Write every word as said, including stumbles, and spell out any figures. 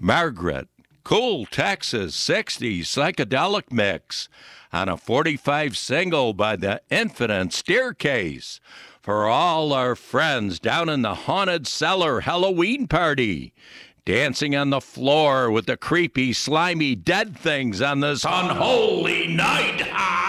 Margaret, cool Texas sixties psychedelic mix on a forty-five single by the Infinite Staircase for all our friends down in the Haunted Cellar Halloween party, dancing on the floor with the creepy, slimy, dead things on this unholy night.